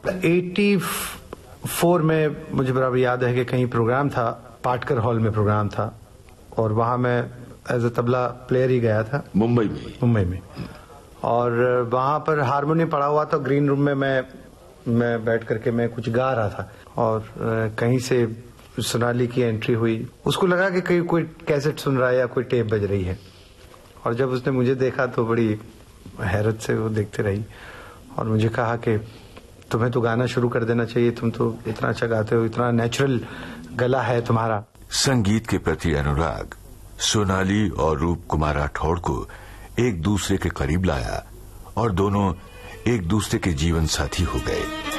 84 में मुझे बराबर याद है कि कहीं प्रोग्राम था, पाटकर हॉल में प्रोग्राम था, और वहां मैं एज ए तबला प्लेयर ही गया था, मुंबई में। और वहां पर हारमोनियम पड़ा हुआ था, ग्रीन रूम में मैं बैठ करके मैं कुछ गा रहा था, और कहीं से सोनाली की एंट्री हुई। उसको लगा कि कहीं कोई कैसेट सुन रहा है या कोई टेप बज रही है, और जब उसने मुझे देखा तो बड़ी हैरत से वो देखते रही, और मुझे कहा कि तुम्हें तो गाना शुरू कर देना चाहिए, तुम तो इतना अच्छा गाते हो, इतना नेचुरल गला है तुम्हारा। संगीत के प्रति अनुराग सोनाली और रूप कुमार राठौड़ को एक दूसरे के करीब लाया और दोनों एक दूसरे के जीवन साथी हो गए।